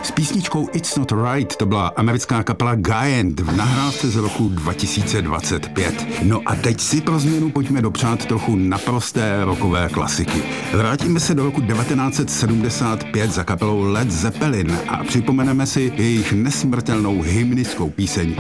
S písničkou It's Not Right to byla americká kapela Giant v nahrávce z roku 2025. No a teď si pro změnu pojďme dopřát trochu naprosté rockové klasiky. Vrátíme se do roku 1975 za kapelou Led Zeppelin a připomeneme si jejich nesmrtelnou hymnickou píseň